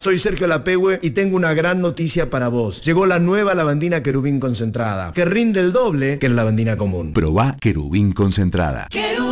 Soy Sergio Lapehue y tengo una gran noticia para vos. Llegó la nueva lavandina Querubín concentrada, que rinde el doble que la lavandina común. Probá Querubín concentrada. Querubín.